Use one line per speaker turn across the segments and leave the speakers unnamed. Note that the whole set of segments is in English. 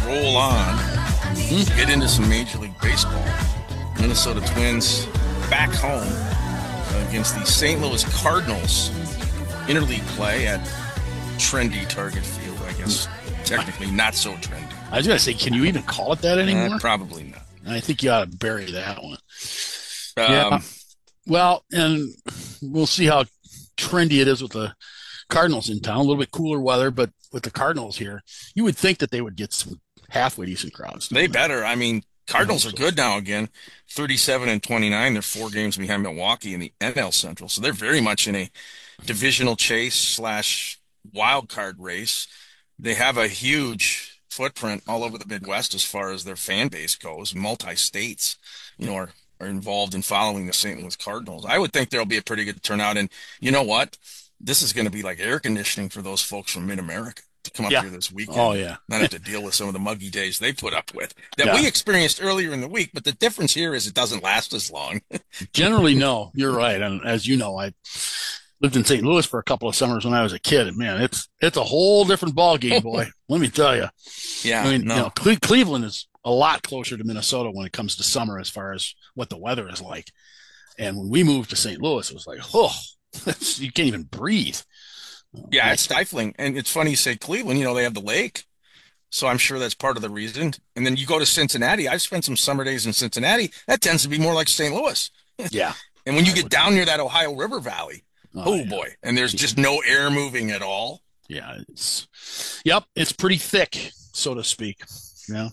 roll on, get into some Major League Baseball. Minnesota Twins back home against the St. Louis Cardinals. Interleague play at trendy Target Field, I guess. Technically not so trendy.
I was going to say, can you even call it that anymore?
Probably not.
I think you ought to bury that one.
Yeah.
Well, and we'll see how trendy it is with the Cardinals in town. A little bit cooler weather, but with the Cardinals here, you would think that they would get some halfway decent crowds.
They better. I mean, Cardinals are good now again, 37-29. They're 4 games behind Milwaukee in the NL Central, so they're very much in a divisional chase / wild card race. They have a huge footprint all over the Midwest as far as their fan base goes. Multi-states, are involved in following the St. Louis Cardinals. I would think there'll be a pretty good turnout, and you know what? This is going to be like air conditioning for those folks from Mid-America to come up here this weekend.
Oh, yeah.
Not have to deal with some of the muggy days they put up with that we experienced earlier in the week. But the difference here is it doesn't last as long.
Generally, no. You're right. And as you know, I lived in St. Louis for a couple of summers when I was a kid. And, man, it's a whole different ballgame, boy. Let me tell you.
Yeah.
I mean, Cleveland is a lot closer to Minnesota when it comes to summer as far as what the weather is like. And when we moved to St. Louis, it was like, you can't even breathe.
Yeah, it's stifling. And it's funny you say Cleveland, they have the lake. So I'm sure that's part of the reason. And then you go to Cincinnati. I've spent some summer days in Cincinnati. That tends to be more like St. Louis.
Yeah.
And when you get down near that Ohio River Valley, boy. And there's just no air moving at all.
Yeah. It's pretty thick, so to speak. Yeah.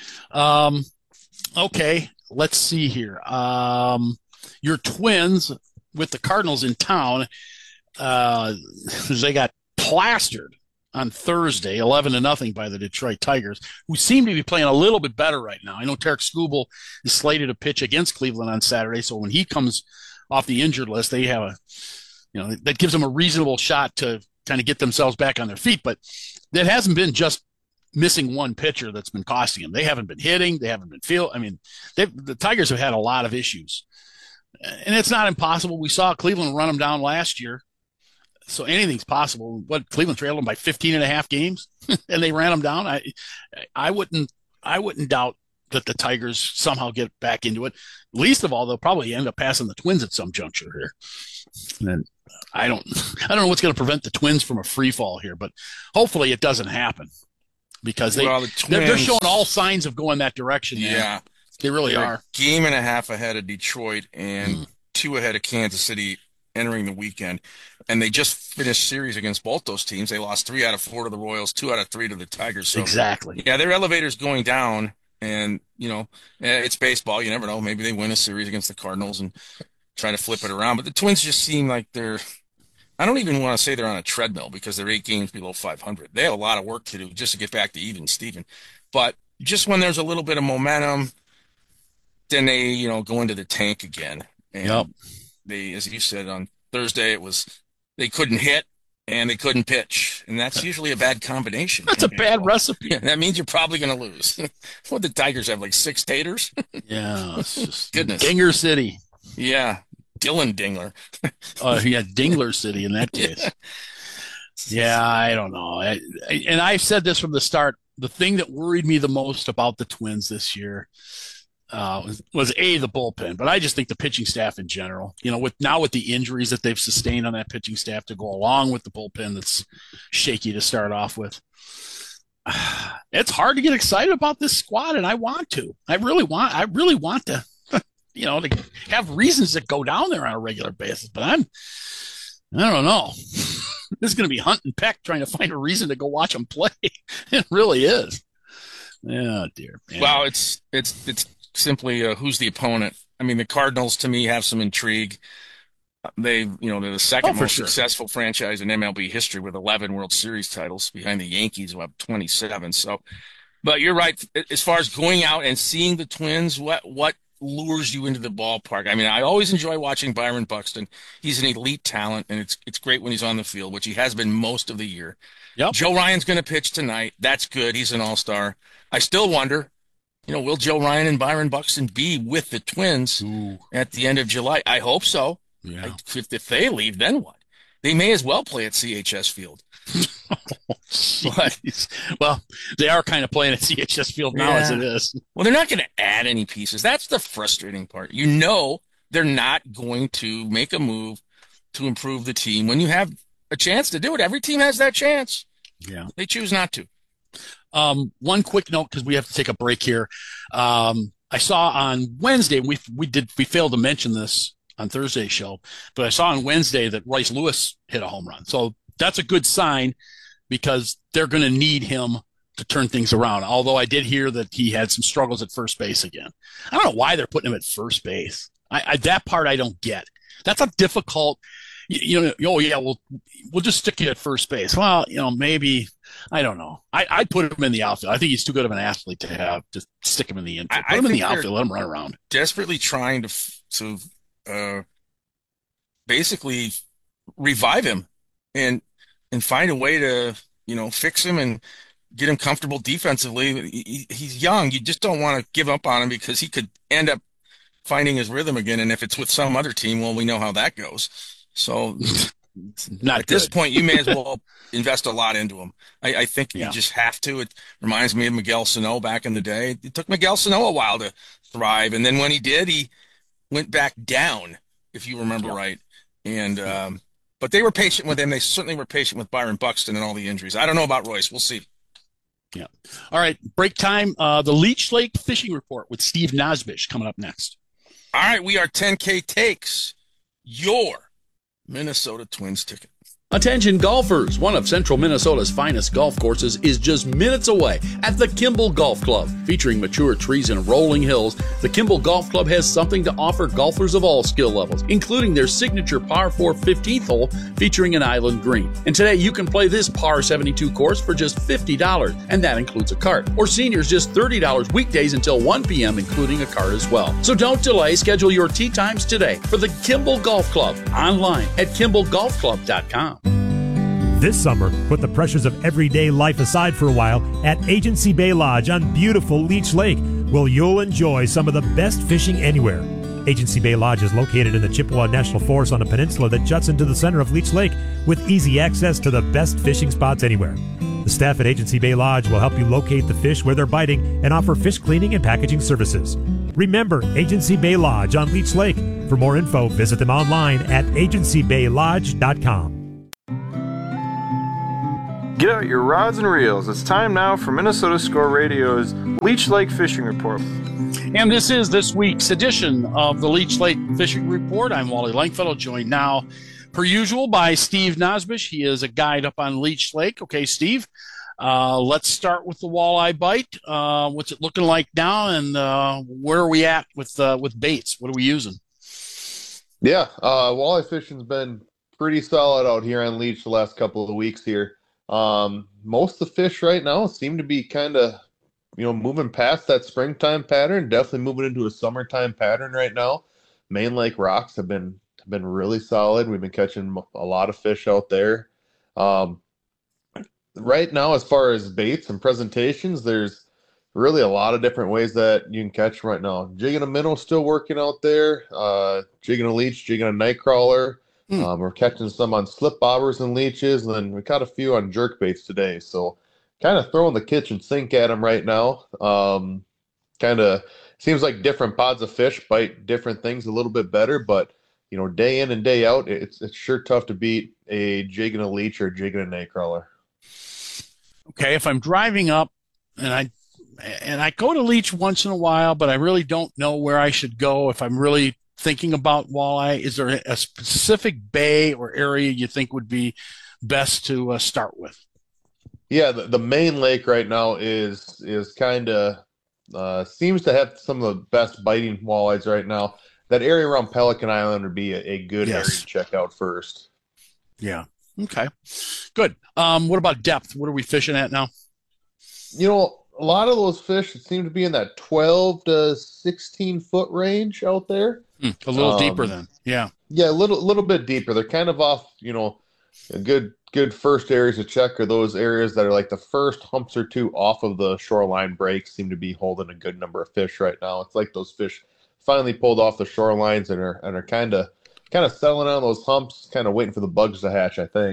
Okay. Let's see here. Your Twins with the Cardinals in town, they got plastered on Thursday, 11-0 by the Detroit Tigers, who seem to be playing a little bit better right now. I know Tarek Skubal is slated to pitch against Cleveland on Saturday, so when he comes off the injured list, they have that gives them a reasonable shot to kind of get themselves back on their feet. But that hasn't been just missing one pitcher that's been costing them. They haven't been hitting. They haven't been the Tigers have had a lot of issues. And it's not impossible. We saw Cleveland run them down last year. So anything's possible. Cleveland trailed them by 15.5 games and they ran them down. I wouldn't doubt that the Tigers somehow get back into it. Least of all, they'll probably end up passing the Twins at some juncture here. And I don't know what's going to prevent the Twins from a free fall here, but hopefully it doesn't happen because they're showing all signs of going that direction. Man.
Yeah.
They really are.
Game and a half ahead of Detroit and 2 ahead of Kansas City entering the weekend. And they just finished series against both those teams. They lost 3 out of 4 to the Royals, 2 out of 3 to the Tigers. So,
exactly.
Yeah, their elevator's going down. And, it's baseball. You never know. Maybe they win a series against the Cardinals and try to flip it around. But the Twins just seem like I don't even want to say they're on a treadmill because they're 8 games below 500. They have a lot of work to do just to get back to even, Steven. But just when there's a little bit of momentum, then they, go into the tank again. And they, as you said on Thursday, they couldn't hit and they couldn't pitch. And that's usually a bad combination.
That's a bad recipe.
Yeah, that means you're probably going to lose. What, the Tigers have like 6 taters?
Yeah. It's just
Goodness.
Dinger City.
Yeah. Dylan Dingler.
Dingler City in that case. Yeah, I don't know. And I've said this from the start. The thing that worried me the most about the Twins this year was the bullpen, but I just think the pitching staff in general, with the injuries that they've sustained on that pitching staff to go along with the bullpen that's shaky to start off with. It's hard to get excited about this squad, and I want to. I really want to, to have reasons to go down there on a regular basis, but I don't know. This is going to be hunt and peck trying to find a reason to go watch them play. It really is. Oh, dear. Man.
Well, it's simply who's the opponent. I mean, the Cardinals, to me, have some intrigue. They're the second most successful franchise in MLB history with 11 World Series titles behind the Yankees, who have 27. So, but you're right. As far as going out and seeing the Twins, what lures you into the ballpark? I mean, I always enjoy watching Byron Buxton. He's an elite talent, and it's great when he's on the field, which he has been most of the year.
Yep.
Joe Ryan's going to pitch tonight. That's good. He's an all-star. I still wonder, will Joe Ryan and Byron Buxton be with the Twins at the end of July? I hope so.
Yeah.
If they leave, then what? They may as well play at CHS Field. But
Jeez. Well, they are kind of playing at CHS Field now as it
yeah,
is.
well, they're not going to add any pieces. That's the frustrating part. You know, they're not going to make a move to improve the team when you have a chance to do it. Every team has that chance.
Yeah.
They choose not to.
One quick note because we have to take a break here. I saw on Wednesday we failed to mention this on Thursday's show, but I saw on Wednesday that Royce Lewis hit a home run. So that's a good sign because they're going to need him to turn things around. Although I did hear that he had some struggles at first base again. I don't know why they're putting him at first base. That part I don't get. That's a difficult. Oh yeah, we'll just stick you at first base. Well, maybe I don't know. I'd put him in the outfield. I think he's too good of an athlete to have to stick him in the infield. Put him in the outfield. Let him run around.
Desperately trying to basically revive him and find a way to fix him and get him comfortable defensively. He's young. You just don't want to give up on him because he could end up finding his rhythm again. And if it's with some other team, well, we know how that goes. So
Not
at
good.
this point, you may as well invest a lot into him. I think you just have to. It reminds me of Miguel Sano back in the day. It took Miguel Sano a while to thrive. And then when he did, he went back down, if you remember right. And but they were patient with him. They certainly were patient with Byron Buxton and all the injuries. I don't know about Royce. We'll see.
Yeah. All right. Break time. The Leech Lake Fishing Report with Steve Nosbish coming up next.
All right. We are 10K Takes, your Minnesota Twins ticket.
Attention golfers, one of central Minnesota's finest golf courses is just minutes away at the Kimball Golf Club. Featuring mature trees and rolling hills, the Kimball Golf Club has something to offer golfers of all skill levels, including their signature par 4 15th hole featuring an island green. And today you can play this par 72 course for just $50, and that includes a cart. Or seniors just $30 weekdays until 1 p.m., including a cart as well. So don't delay, schedule your tee times today for the Kimball Golf Club online at KimballGolfClub.com.
This summer, put the pressures of everyday life aside for a while at Agency Bay Lodge on beautiful Leech Lake, where you'll enjoy some of the best fishing anywhere. Agency Bay Lodge is located in the Chippewa National Forest on a peninsula that juts into the center of Leech Lake with easy access to the best fishing spots anywhere. The staff at Agency Bay Lodge will help you locate the fish where they're biting and offer fish cleaning and packaging services. Remember Agency Bay Lodge on Leech Lake. For more info, visit them online at agencybaylodge.com.
Get out your rods and reels. It's time now for Minnesota Score Radio's Leech Lake Fishing Report.
And this is this week's edition of the Leech Lake Fishing Report. I'm Wally Langfellow, joined now, per usual, by Steve Nosbish. He is a guide up on Leech Lake. Okay, Steve, let's start with the walleye bite. What's it looking like now, and where are we at with baits? What are we using?
Yeah, walleye fishing's been pretty solid out here on Leech the last couple of weeks here. Most of the fish right now seem to be kind of, moving past that springtime pattern, definitely moving into a summertime pattern right now. Main Lake rocks have been really solid. We've been catching a lot of fish out there. Right now, as far as baits and presentations, there's really a lot of different ways that you can catch right now. Jigging a minnow still working out there. Jigging a leech, jigging a night crawler. We're catching some on slip bobbers and leeches, and then we caught a few on jerk baits today. So kind of throwing the kitchen sink at them right now. Kind of seems like different pods of fish bite different things a little bit better, but day in and day out, it's sure tough to beat a jig and a leech or a jig and a night crawler.
Okay, if I'm driving up and I go to Leech once in a while, but I really don't know where I should go if I'm really thinking about walleye, is there a specific bay or area you think would be best to start with? Yeah,
the main lake right now is kind of seems to have some of the best biting walleyes right now. That area around Pelican Island would be a good area to check out first.
Yeah. Okay. Good. What about depth? What are we fishing at now?
A lot of those fish seem to be in that 12 to 16 foot range out there.
A little deeper then. Yeah.
Yeah, a little bit deeper. They're kind of off, a good first areas to check are those areas that are like the first humps or two off of the shoreline breaks seem to be holding a good number of fish right now. It's like those fish finally pulled off the shorelines and are kind of settling on those humps, kind of waiting for the bugs to hatch, I think.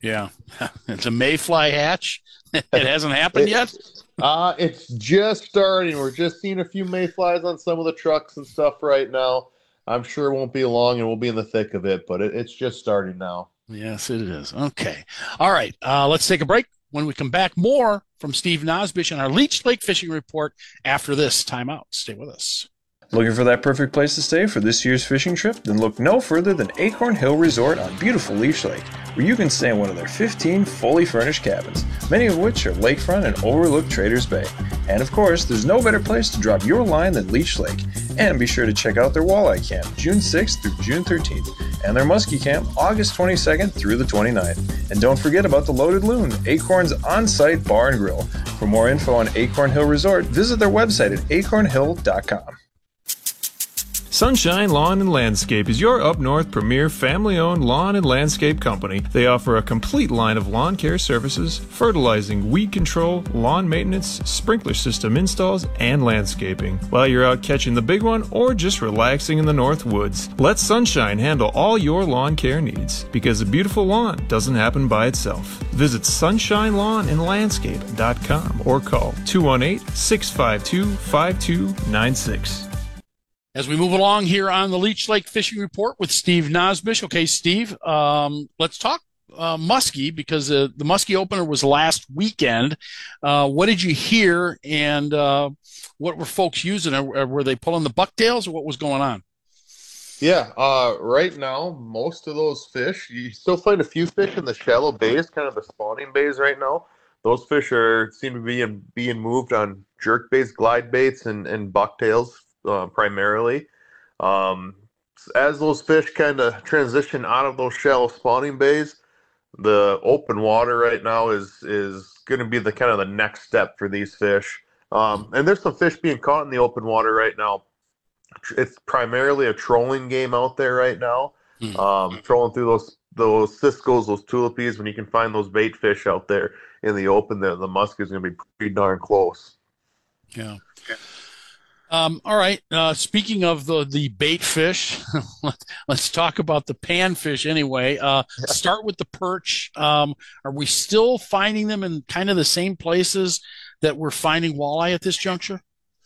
Yeah. It's a mayfly hatch. It hasn't happened yet?
It's just starting. We're just seeing a few mayflies on some of the trucks and stuff right now. I'm sure it won't be long and we'll be in the thick of it, but it's just starting now.
Yes, it is. Okay. All right. Let's take a break. When we come back, more from Steve Nosbish on our Leech Lake Fishing Report after this timeout. Stay with us.
Looking for that perfect place to stay for this year's fishing trip? Then look no further than Acorn Hill Resort on beautiful Leech Lake, where you can stay in one of their 15 fully furnished cabins, many of which are lakefront and overlook Traders Bay. And of course, there's no better place to drop your line than Leech Lake. And be sure to check out their walleye camp, June 6th through June 13th, and their muskie camp, August 22nd through the 29th. And don't forget about the Loaded Loon, Acorn's on-site bar and grill. For more info on Acorn Hill Resort, visit their website at acornhill.com.
Sunshine Lawn and Landscape is your up north premier family-owned lawn and landscape company. They offer a complete line of lawn care services, fertilizing, weed control, lawn maintenance, sprinkler system installs, and landscaping. While you're out catching the big one or just relaxing in the North Woods, let Sunshine handle all your lawn care needs, because a beautiful lawn doesn't happen by itself. Visit sunshinelawnandlandscape.com or call 218-652-5296.
As we move along here on the Leech Lake Fishing Report with Steve Nosbish. Okay, Steve, let's talk muskie, because the muskie opener was last weekend. What did you hear, and what were folks using? Were they pulling the bucktails, or what was going on?
Yeah, right now, most of those fish, you still find a few fish in the shallow bays, kind of the spawning bays right now. Those fish seem to be being moved on jerk baits, glide baits, and bucktails. Primarily. As those fish kind of transition out of those shallow spawning bays, the open water right now is going to be the kind of the next step for these fish. And there's some fish being caught in the open water right now. It's primarily a trolling game out there right now. Trolling through those ciscos, those tulipies. When you can find those bait fish out there in the open, the muskie is going to be pretty darn close.
Yeah. All right. Speaking of the bait fish, let's talk about the panfish anyway. Start with the perch. Are we still finding them in kind of the same places that we're finding walleye at this juncture?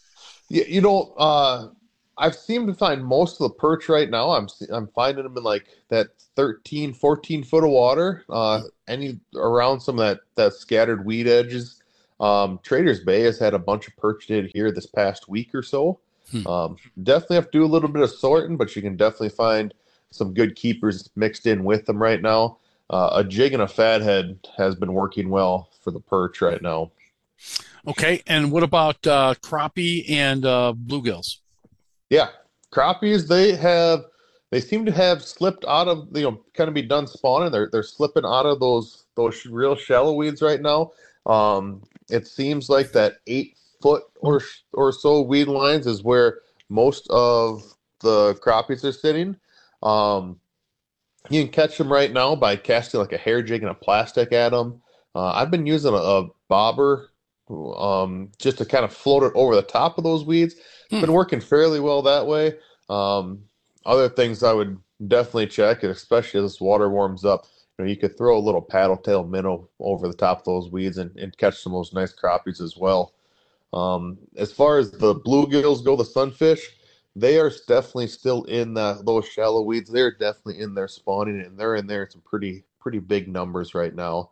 Yeah, I've seemed to find most of the perch right now. I'm finding them in like that 13, 14 foot of water, around some of that scattered weed edges. Traders Bay has had a bunch of perch did here this past week or so. Definitely have to do a little bit of sorting, but you can definitely find some good keepers mixed in with them right now. A jig and a fathead has been working well for the perch right now.
Okay, and what about crappie and bluegills?
Yeah, crappies, they seem to have slipped out of, kind of be done spawning. They're slipping out of those real shallow weeds right now. It seems like that 8 foot or so weed lines is where most of the crappies are sitting. You can catch them right now by casting like a hair jig and a plastic at them. I've been using a bobber just to kind of float it over the top of those weeds. It's been working fairly well that way. Other things I would definitely check, and especially as this water warms up, you could throw a little paddle tail minnow over the top of those weeds and catch some of those nice crappies as well. As far as the bluegills go, the sunfish, they are definitely still in those shallow weeds. They're definitely in there spawning, and they're in there in some pretty big numbers right now.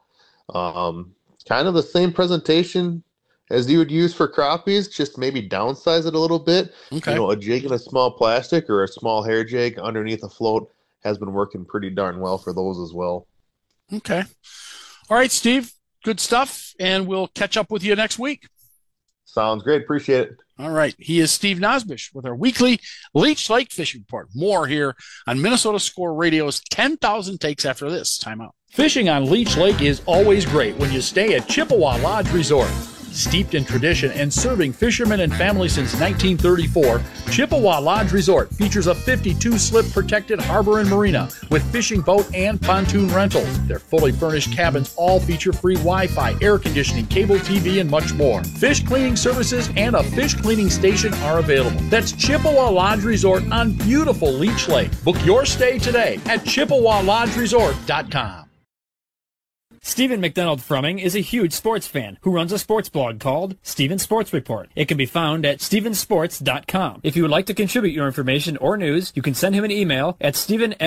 Kind of the same presentation as you would use for crappies, just maybe downsize it a little bit.
Okay.
A jig in a small plastic or a small hair jig underneath a float has been working pretty darn well for those as well.
Okay. All right, Steve, good stuff, and we'll catch up with you next week.
Sounds great. Appreciate it.
All right. He is Steve Nosbish with our weekly Leech Lake Fishing Report. More here on Minnesota Score Radio's 10,000 Takes after this timeout.
Fishing on Leech Lake is always great when you stay at Chippewa Lodge Resort. Steeped in tradition and serving fishermen and families since 1934, Chippewa Lodge Resort features a 52-slip protected harbor and marina with fishing boat and pontoon rentals. Their fully furnished cabins all feature free Wi-Fi, air conditioning, cable TV, and much more. Fish cleaning services and a fish cleaning station are available. That's Chippewa Lodge Resort on beautiful Leech Lake. Book your stay today at ChippewaLodgeResort.com.
Stephen McDonald Frumming is a huge sports fan who runs a sports blog called Stephen Sports Report. It can be found at stephensports.com. If you would like to contribute your information or news, you can send him an email at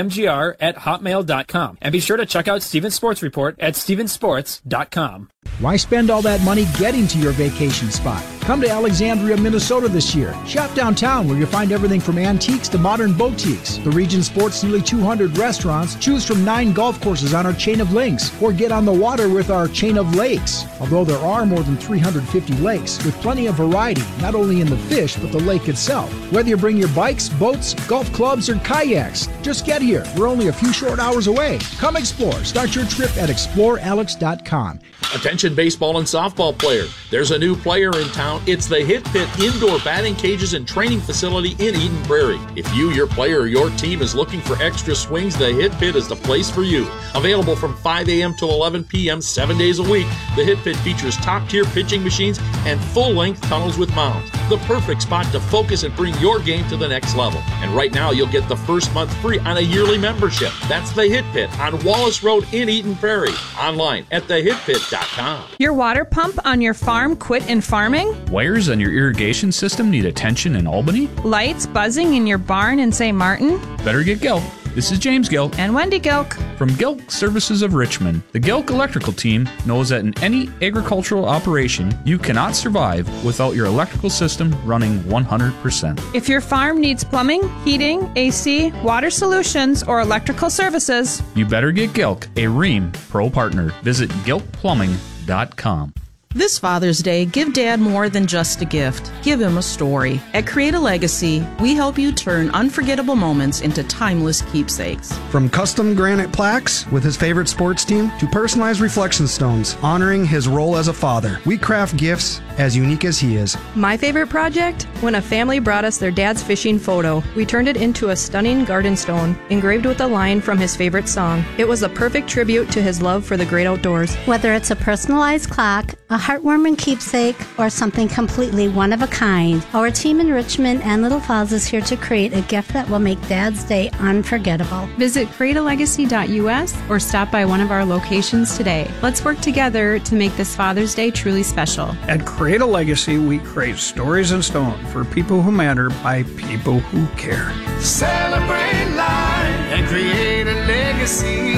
stephenmgr@hotmail.com. And be sure to check out Stephen Sports Report at stephensports.com.
Why spend all that money getting to your vacation spot? Come to Alexandria, Minnesota this year. Shop downtown where you'll find everything from antiques to modern boutiques. The region sports nearly 200 restaurants. Choose from 9 golf courses on our chain of links, or get on the water with our chain of lakes. Although there are more than 350 lakes, with plenty of variety, not only in the fish, but the lake itself. Whether you bring your bikes, boats, golf clubs, or kayaks, just get here. We're only a few short hours away. Come explore. Start your trip at explorealex.com.
Attention baseball and softball player. There's a new player in town. It's the Hit Pit Indoor Batting Cages and Training Facility in Eden Prairie. If you, your player, or your team is looking for extra swings, the Hit Pit is the place for you. Available from 5 a.m. to 11 p.m. 7 days a week, the Hit Pit features top-tier pitching machines and full-length tunnels with mounds. The perfect spot to focus and bring your game to the next level. And right now, you'll get the first month free on a yearly membership. That's the Hit Pit on Wallace Road in Eden Prairie. Online at thehitpit.com.
Your water pump on your farm quit in farming?
Wires on your irrigation system need attention in Albany?
Lights buzzing in your barn in St. Martin?
Better get Gilk. This is James Gilk.
And Wendy Gilk.
From Gilk Services of Richmond. The Gilk Electrical team knows that in any agricultural operation, you cannot survive without your electrical system running 100%.
If your farm needs plumbing, heating, AC, water solutions, or electrical services,
you better get Gilk, a Rheem Pro partner. Visit gilkplumbing.com.
This Father's Day, give Dad more than just a gift. Give him a story. At Create a Legacy, we help you turn unforgettable moments into timeless keepsakes.
From custom granite plaques with his favorite sports team to personalized reflection stones honoring his role as a father, we craft gifts as unique as he is.
My favorite project? When a family brought us their dad's fishing photo, we turned it into a stunning garden stone engraved with a line from his favorite song. It was a perfect tribute to his love for the great outdoors.
Whether it's a personalized clock, a heartwarming keepsake, or something completely one of a kind, our team in Richmond and Little Falls is here to create a gift that will make Dad's Day unforgettable.
Visit createalegacy.us or stop by one of our locations today. Let's work together to make this Father's Day truly special.
At Create a Legacy, we create stories in stone for people who matter by people who care.
Celebrate life and create a legacy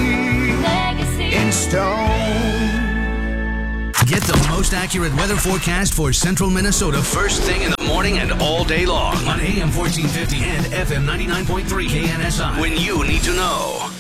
in stone.
Get the most accurate weather forecast for central Minnesota first thing in the morning and all day long on AM 1450 and FM 99.3 KNSI when you need to know.